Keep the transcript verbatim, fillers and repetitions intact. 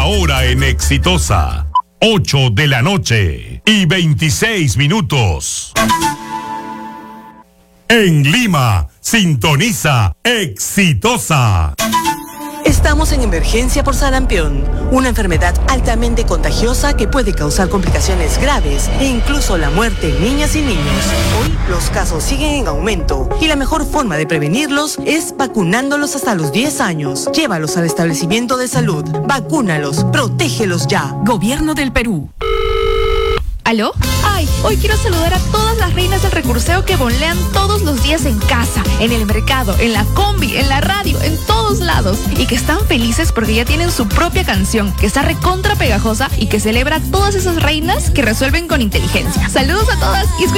hora en Exitosa. ocho de la noche y veintiséis minutos. En Lima, sintoniza Exitosa. Estamos en emergencia por sarampión, una enfermedad altamente contagiosa que puede causar complicaciones graves e incluso la muerte en niñas y niños. Hoy los casos siguen en aumento y la mejor forma de prevenirlos es vacunándolos hasta los diez años. Llévalos al establecimiento de salud, vacúnalos, protégelos ya. Gobierno del Perú. ¿Aló? Ay, hoy quiero saludar a todas las reinas del recurseo que bonlean todos los días en casa, en el mercado, en la combi, en la radio, en todos lados. Y que están felices porque ya tienen su propia canción, que está recontra pegajosa y que celebra a todas esas reinas que resuelven con inteligencia. Saludos a todas y escuchen